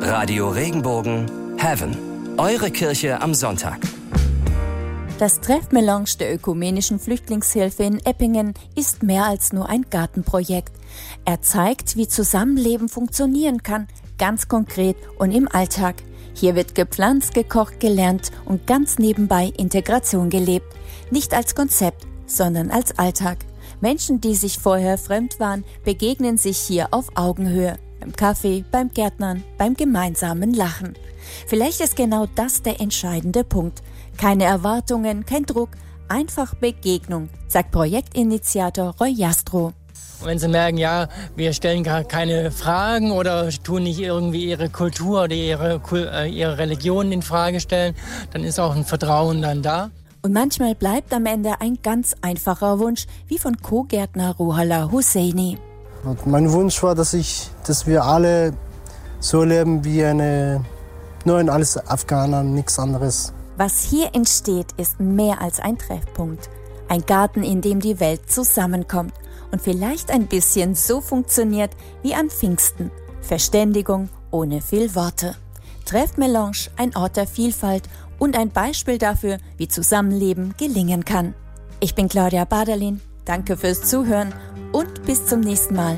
Radio Regenbogen Heaven. Eure Kirche am Sonntag. Das Treffmelange der ökumenischen Flüchtlingshilfe in Eppingen ist mehr als nur ein Gartenprojekt. Er zeigt, wie Zusammenleben funktionieren kann, ganz konkret und im Alltag. Hier wird gepflanzt, gekocht, gelernt und ganz nebenbei Integration gelebt. Nicht als Konzept, sondern als Alltag. Menschen, die sich vorher fremd waren, begegnen sich hier auf Augenhöhe. Beim Kaffee, beim Gärtnern, beim gemeinsamen Lachen. Vielleicht ist genau das der entscheidende Punkt. Keine Erwartungen, kein Druck, einfach Begegnung, sagt Projektinitiator Roy Jastrow. Und wenn sie merken, ja, wir stellen gar keine Fragen oder tun nicht irgendwie ihre Kultur oder ihre Religion in Frage stellen, dann ist auch ein Vertrauen dann da. Und manchmal bleibt am Ende ein ganz einfacher Wunsch, wie von Co-Gärtner Ruhollah Husseini. Und mein Wunsch war, dass wir alle so leben wie nur ein alles Afghaner, nichts anderes. Was hier entsteht, ist mehr als ein Treffpunkt. Ein Garten, in dem die Welt zusammenkommt und vielleicht ein bisschen so funktioniert wie an Pfingsten. Verständigung ohne viel Worte. Treffmelange, ein Ort der Vielfalt und ein Beispiel dafür, wie Zusammenleben gelingen kann. Ich bin Claudia Baderlin, danke fürs Zuhören und bis zum nächsten Mal